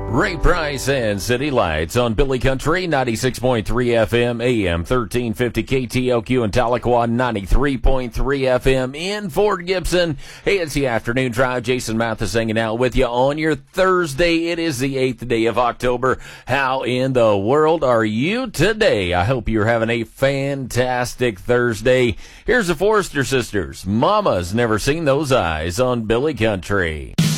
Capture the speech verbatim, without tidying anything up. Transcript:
Ray Price and City Lights on Billy Country, ninety-six point three F M, A M thirteen fifty K T L Q in Tahlequah, ninety-three point three F M in Fort Gibson. Hey, it's the afternoon drive. Jason Mathis hanging out with you on your Thursday. It is the eighth day of October. How in the world are you today? I hope you're having a fantastic Thursday. Here's the Forrester Sisters. Mama's Never Seen Those Eyes on Billy Country.